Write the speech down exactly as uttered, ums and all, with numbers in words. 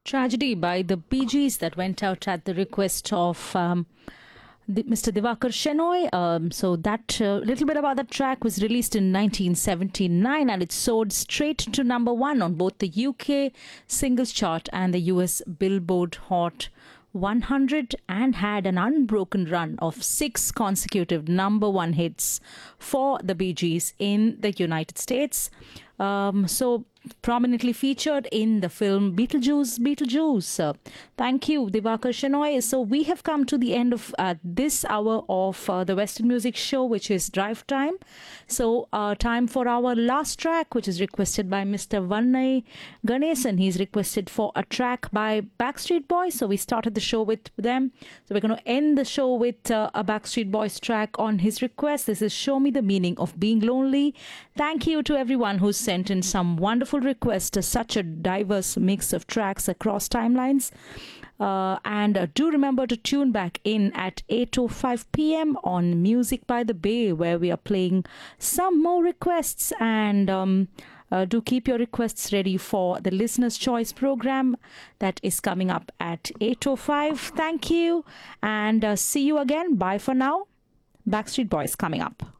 Tragedy by the Bee Gees that went out at the request of um, the, Mister Divakar Shenoy. Um, so that uh, little bit about that track was released in nineteen seventy-nine and it soared straight to number one on both the U K singles chart and the U S Billboard Hot one hundred and had an unbroken run of six consecutive number one hits for the Bee Gees in the United States. Um, so prominently featured in the film Beetlejuice, Beetlejuice. Uh, thank you, Divakar Shenoy. So we have come to the end of uh, this hour of uh, the Western Music Show, which is Drive Time. So uh, time for our last track, which is requested by Mister Vannai Ganesan. He's requested for a track by Backstreet Boys. So we started the show with them. So we're going to end the show with uh, a Backstreet Boys track on his request. This is Show Me the Meaning of Being Lonely. Thank you to everyone who's sent in some wonderful requests, such a diverse mix of tracks across timelines. Uh, and uh, do remember to tune back in at eight oh five p.m. on Music by the Bay, where we are playing some more requests. And um, uh, do keep your requests ready for the Listener's Choice program that is coming up at eight oh five. Thank you, and uh, see you again. Bye for now. Backstreet Boys coming up.